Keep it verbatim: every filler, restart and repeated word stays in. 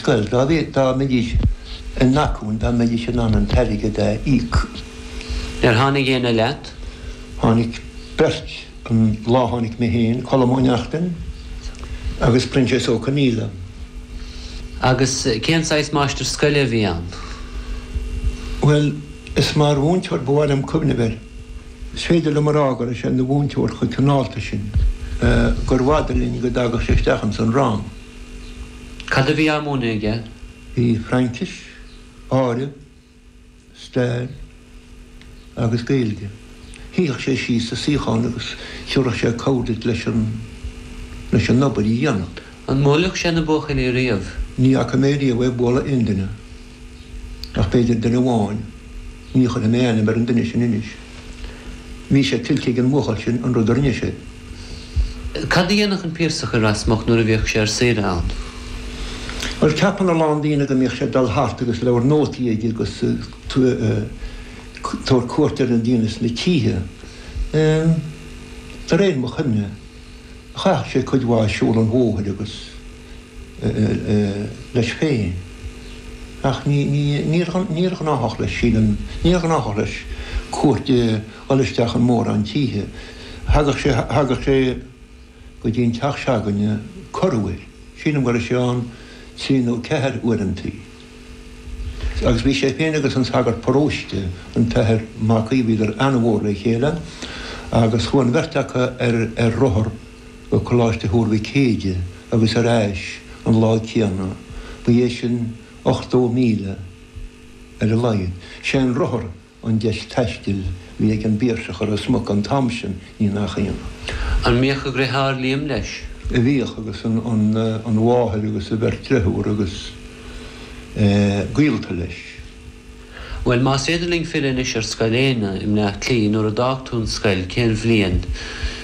scoil, da bhí da méidís an nacún, da méidís an an teige de íc. Ar tháinig géana leat? Tháinig bert an látháinig mé héin, Colmóineachtain, agus Princess O'Caníla. Agus cén sais máistir scoile bhí an? Well, is mar bhúnteir bhil am cumnabeir. Svéidir le mar ágar is an na bhúnteir chu canálta sin. Gur bhádalín go daga séisteacham san rám. Cad a bhí amúna aige? Bhí Frankis, Áire, Stair, agus Gaeilge. Híoch sé sí sa sícháin agus siúrach sé códait leis an leis an nobar í dhéanamh. An mólach sé na bóchail í riamh? Ní a comédia bhfuil bóla indine. Ach beidir den bháin, ní chud a méana mar an duine sin inis. Bhí sé tilteigh an móchail sin an rudarne sé. Cad dhéanach an pírsach a rasmach nuair a bhíoh sé ar saoire ann? Ar ceapan a lándaína go mbeadh sé dal hart agus leabhar nótaí ag agus tóir cuairtear an díanas le títhe. Tar réon mo chunne, chaach sé chuid bháil siúil an bhóthaid agus leis féin. Ach níor an áthach leis sílan, níor an áthach leis cuairte alisteach an mór an títhe. Hagach sé go dtíon teach seaganne corhfuil. Sílam go sé an síú ceithir uairimtaí. Agus bhí sé féin agus an sagart paróiste an teithir mácaíhíidir anmhór le chéile, agus chuan bhirrteacha ar rothar go choláiste thuairmhí céide agus ar éis an láid chéanna, ba dhé sin ochtó míle ar a laid. Sé an rothar an deis teistil bhí ag an bírsach ar a smog an tamsin ní nach chéanna. An míocha gur thar líam leis? A bhíoch agus an bháthir agus a bhar trethúr agus gaolta leis. Well, má séidirling fill is ar scoiléine im le tlí nuair a dáchtún scoil cén bhliain.